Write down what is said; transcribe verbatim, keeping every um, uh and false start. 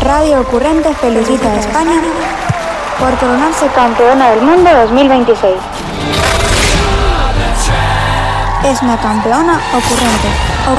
Radio Ocurrente felicita a España por coronarse campeona del mundo dos mil veintiséis. Es una campeona ocurrente.